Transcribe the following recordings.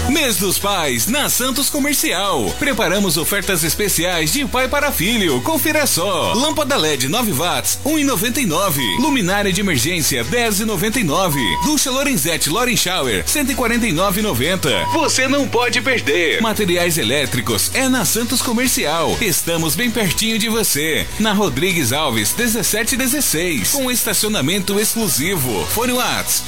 Mês dos Pais na Santos Comercial. Preparamos ofertas especiais de pai para filho. Confira só. Lâmpada LED 9 watts, 1,99. Luminária de emergência, 10,99. Ducha Lorenzetti Loren Shower, 149,90. Você não pode perder. Materiais elétricos é na Santos Comercial. Estamos bem pertinho de você. Na Rodrigues Alves, 1716. Com estacionamento exclusivo. Fone Whats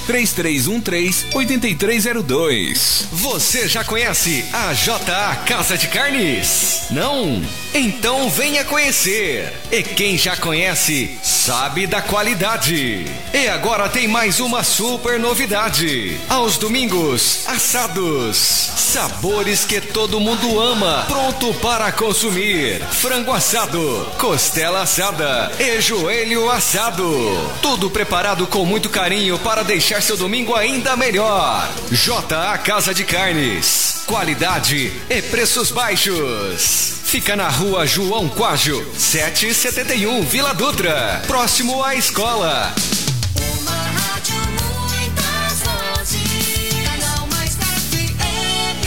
3313-8302. Você já conhece a JA Casa de Carnes? Não? Então venha conhecer. E quem já conhece, sabe da qualidade. E agora tem mais uma super novidade. Aos domingos, assados. Sabores que todo mundo ama. Pronto para consumir. Frango assado, costela assada e joelho assado. Tudo preparado com muito carinho para deixar seu domingo ainda melhor. JA Casa de Carnes. Qualidade e preços baixos. Fica na rua João Quágio, 771, Vila Dutra. Próximo à escola. Uma rádio, muitas vozes. Canal Mais FM.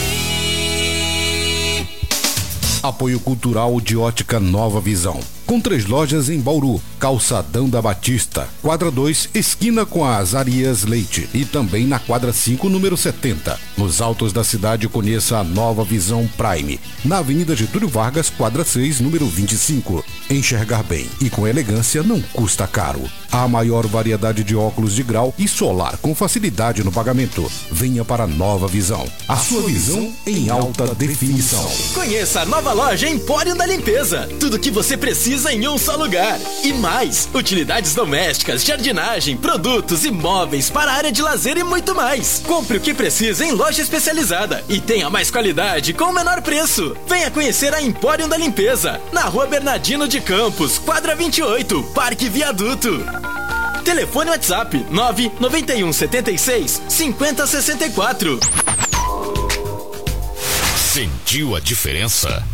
Apoio Cultural de Ótica Nova Visão. Com 3 lojas em Bauru, Calçadão da Batista, quadra 2, esquina com a Azarias Leite e também na quadra 5, número 70. Nos altos da cidade, conheça a Nova Visão Prime, na Avenida Getúlio Vargas, quadra 6, número 25. Enxergar bem e com elegância não custa caro. A maior variedade de óculos de grau e solar com facilidade no pagamento. Venha para a Nova Visão. A sua visão em alta definição. Conheça a nova loja Empório da Limpeza. Tudo que você precisa em um só lugar. E mais, utilidades domésticas, jardinagem, produtos e móveis para a área de lazer e muito mais. Compre o que precisa em loja especializada e tenha mais qualidade com o menor preço. Venha conhecer a Empório da Limpeza, na Rua Bernardino de Campos, quadra 28, Parque Viaduto. Telefone WhatsApp 991 76 50 64. Sentiu a diferença?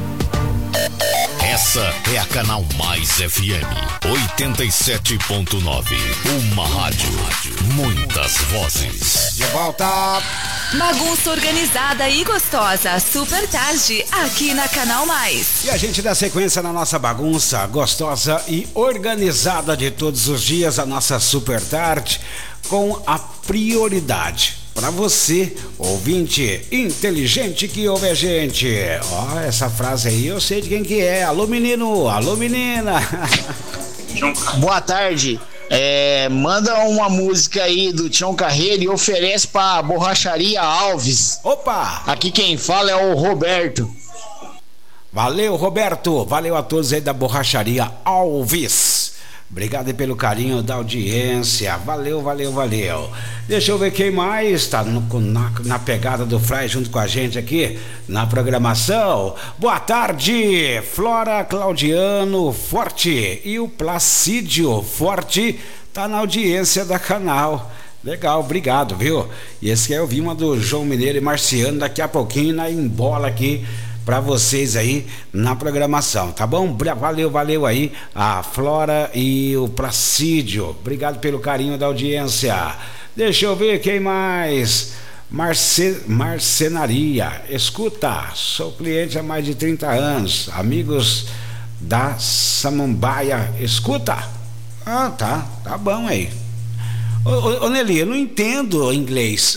Essa é a Canal Mais FM 87.9. Uma rádio, muitas vozes. De volta. Bagunça organizada e gostosa, super tarde, aqui na Canal Mais. E a gente dá sequência na nossa bagunça gostosa e organizada de todos os dias, a nossa super tarde, com a prioridade para você, ouvinte inteligente que ouve a gente. Ó, essa frase aí eu sei de quem que é. Alô, menino, alô, menina. Boa tarde. Manda uma música aí do Tião Carreiro e oferece pra Borracharia Alves. Opa! Aqui quem fala é o Roberto. Valeu, Roberto. Valeu a todos aí da Borracharia Alves. Obrigado aí pelo carinho da audiência. Valeu, valeu, valeu. Deixa eu ver quem mais tá na pegada do Fry junto com a gente aqui na programação. Boa tarde, Flora Claudiano Forte e o Placídio Forte tá na audiência da canal. Legal, obrigado, viu? E esse que é o Vima do João Mineiro e Marciano daqui a pouquinho na embola aqui para vocês aí na programação, tá bom? Valeu, valeu aí a Flora e o Placídio. Obrigado pelo carinho da audiência. Deixa eu ver quem mais. Marcenaria. Escuta, sou cliente há mais de 30 anos. Amigos da Samambaia. Escuta. Ah, tá bom aí. Ô Nelly, eu não entendo inglês.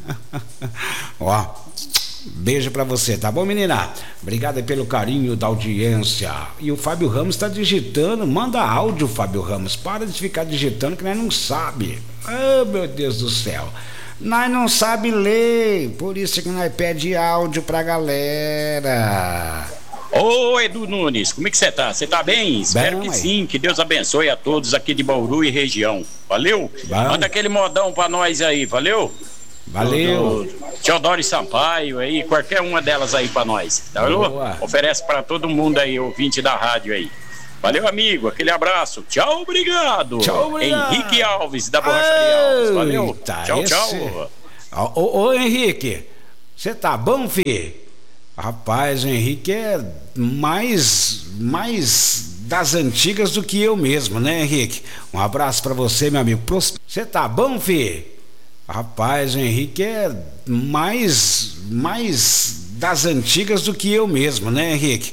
Ó, beijo pra você, tá bom, menina? Obrigado pelo carinho da audiência. E o Fábio Ramos tá digitando. Manda áudio, Fábio Ramos. Para de ficar digitando que nós não sabe. Oh, meu Deus do céu. Nós não sabe ler. Por isso que nós pede áudio pra galera. Ô Edu Nunes, como é que você tá? Você tá bem? Espero que sim, que Deus abençoe a todos aqui de Bauru e região. Valeu? Manda aquele modão pra nós aí, valeu? Valeu. Teodoro Sampaio aí, qualquer uma delas aí pra nós. Tá? Oferece pra todo mundo aí, ouvinte da rádio aí. Valeu, amigo, aquele abraço. Tchau, obrigado. Tchau, obrigado. Henrique Alves, da Borracharia Alves. Valeu. Eita, tchau, tchau. Ô Henrique, você tá bom, filho? Rapaz, o Henrique é mais das antigas do que eu mesmo, né, Henrique? Um abraço pra você, meu amigo. Você tá bom, filho? Rapaz, o Henrique é mais das antigas do que eu mesmo, né, Henrique?